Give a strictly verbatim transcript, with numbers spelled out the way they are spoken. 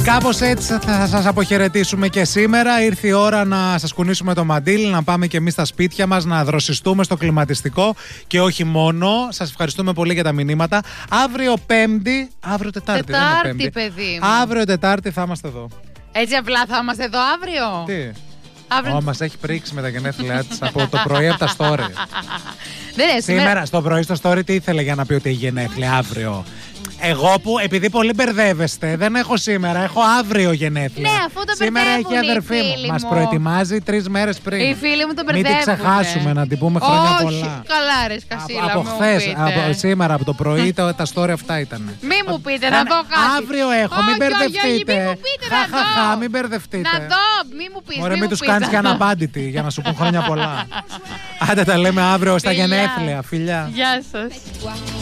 κάπως έτσι θα σας αποχαιρετήσουμε και σήμερα. Ήρθε η ώρα να σας κουνήσουμε το μαντίλι, να πάμε και εμείς στα σπίτια μας, να δροσιστούμε στο κλιματιστικό και όχι μόνο. Σας ευχαριστούμε πολύ για τα μηνύματα. Αύριο Πέμπτη, αύριο Τετάρτη, Τετάρτη, δεν είναι Πέμπτη. παιδί μου. Αύριο Τετάρτη θα είμαστε εδώ. Έτσι απλά θα είμαστε εδώ αύριο. Τι? Αύριο... Ω, μας έχει πρίξει με τα γενέθλιά της από το πρωί από τα story. Δεν είναι, Σήμερα σήμερα στο πρωί στο story τι ήθελε για να πει ότι έχει γενέθλια αύριο? Εγώ που, επειδή πολύ μπερδεύεστε, δεν έχω σήμερα, έχω αύριο γενέθλια. Ναι, αφού το σήμερα μπερδεύουν έχει η αδερφή οι μου. φίλοι Μας μου. προετοιμάζει τρεις μέρες πριν. οι φίλοι μου το Μην μπερδεύουν. την ξεχάσουμε, να την πούμε χρόνια Όχι, πολλά. καλά ρε σκασίλα, Από μη μου χθες, πείτε. από σήμερα, από το πρωί, τα, τα story αυτά ήταν. Μη μου πείτε, να δω κάτι. Αύριο έχω, μην Όχι, όχι, όχι, μπερδευτείτε. μη μου πείτε, να Χαχαχα, δω. μην μπερδευτείτε. Να δω, μη μου πεις, Ωραία, μη μην μου τους πεις, κάνεις να και δω. αναπάντητη για να σου πούν χρόνια πολλά. Άντε τα λέμε αύριο στα Φιλιά. γενέθλια, φιλιά. Γεια σας.